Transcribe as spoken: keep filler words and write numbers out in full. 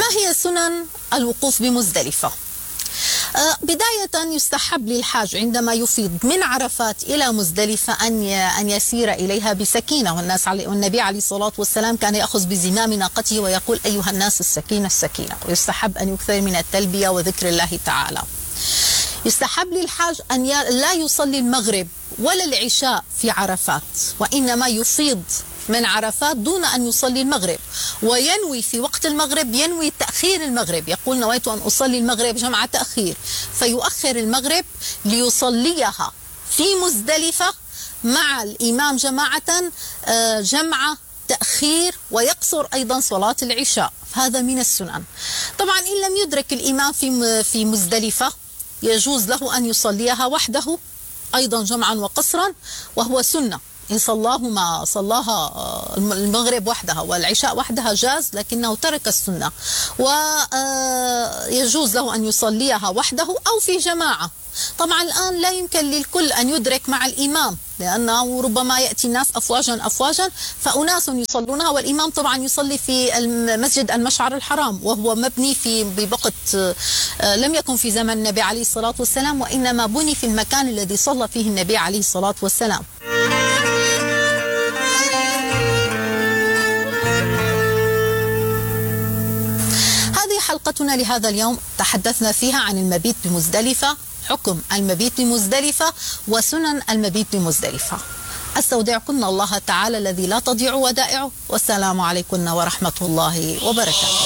هي سنن الوقوف بمزدلفة؟ بداية يستحب للحاج عندما يفيض من عرفات إلى مزدلفة أن أن يسير إليها بسكينة، والناس والنبي عليه الصلاة والسلام كان يأخذ بزمام ناقته ويقول أيها الناس السكينة السكينة، ويستحب أن يكثر من التلبية وذكر الله تعالى. يستحب للحاج أن لا يصلي المغرب ولا العشاء في عرفات، وإنما يفيض من عرفات دون أن يصلي المغرب، وينوي في وقت المغرب، ينوي تأخير المغرب، يقول نويت أن أصلي المغرب جمع تأخير، فيؤخر المغرب ليصليها في مزدلفة مع الإمام جماعة جمع تأخير، ويقصر أيضا صلاة العشاء. هذا من السنن. طبعا إن لم يدرك الإمام في في مزدلفة يجوز له أن يصليها وحده أيضا جمعا وقصرا، وهو سنة. إن صلاهما صلاها المغرب وحدها والعشاء وحدها جاز، لكنه ترك السنة. ويجوز له أن يصليها وحده أو في جماعة. طبعا الآن لا يمكن للكل أن يدرك مع الإمام، لأنه ربما يأتي الناس أفواجا أفواجا، فأناس يصلونها والإمام طبعا يصلي في المسجد المشعر الحرام، وهو مبني في بوقت لم يكن في زمن النبي عليه الصلاة والسلام، وإنما بني في المكان الذي صلى فيه النبي عليه الصلاة والسلام. حلقتنا لهذا اليوم تحدثنا فيها عن المبيت بمزدلفة، حكم المبيت بمزدلفة، وسنن المبيت بمزدلفة. استودعكن الله تعالى الذي لا تضيع ودائعه، والسلام عليكم ورحمة الله وبركاته.